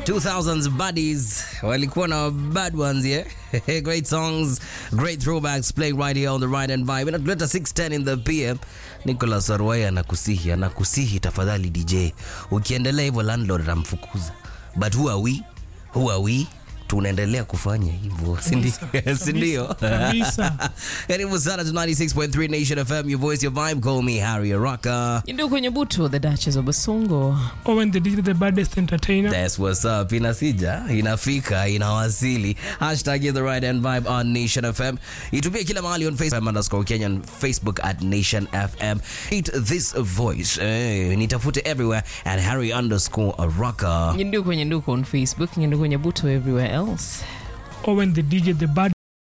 2000s buddies walikuwa na bad ones, yeah. Great songs, great throwbacks playing right here on the Ride and Vibe. Inatuleta 6:10 in the PM. Nicholas Arwaya anakusihi tafadhali DJ. Ukiendelea hivyo landlord atamfukuza. But who are we? Tunaendelea kufanya hivyo, si ndio? Kabisa. Karibu sana to 96.3 Nation FM, your voice, your vibe. Call me Harry Araka. Ndio kwenye butu, the Duchess of Basongo. Owen the DJ, the baddest entertainer. That's what's up. Inasija, inafika, inawasili. Hashtag the Ride and Vibe on Nation FM. Itupia kila mahali on Facebook _Kenyan, Facebook at Nation FM. Eat this voice. Nitafute everywhere at Harry _Araka. Ndio kwenye nduko on Facebook, ndio kwenye butu everywhere else. Owen the DJ, the baddest